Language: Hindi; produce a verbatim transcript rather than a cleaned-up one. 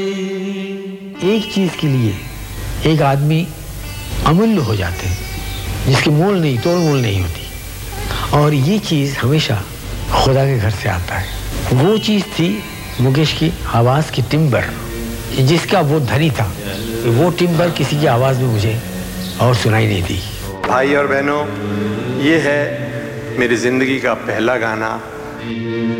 एक चीज के लिए एक आदमी अमूल्य हो जाते हैं जिसकी मोल नहीं, तोड़ मोल नहीं होती, और ये चीज हमेशा खुदा के घर से आता है। वो चीज थी मुकेश की आवाज की टिम्बर, जिसका वो धनी था। वो टिम्बर किसी की आवाज में मुझे और सुनाई नहीं दी। भाई और बहनों, ये है मेरी जिंदगी का पहला गाना।